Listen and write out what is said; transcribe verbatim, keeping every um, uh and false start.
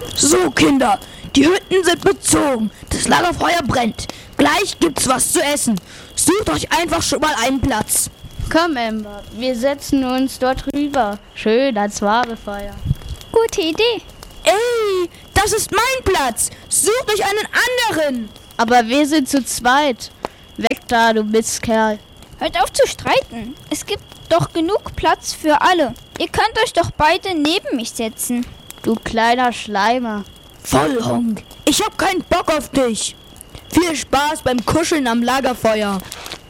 So, Kinder, die Hütten sind bezogen. Das Lagerfeuer brennt. Gleich gibt's was zu essen. Sucht euch einfach schon mal einen Platz. Komm, Amber, wir setzen uns dort rüber. Schön als Lagerfeuer. Gute Idee. Ey, das ist mein Platz. Sucht euch einen anderen. Aber wir sind zu zweit. Weg da, du Mistkerl. Hört auf zu streiten. Es gibt doch genug Platz für alle. Ihr könnt euch doch beide neben mich setzen. Du kleiner Schleimer. Vollhonk, ich hab keinen Bock auf dich. Viel Spaß beim Kuscheln am Lagerfeuer.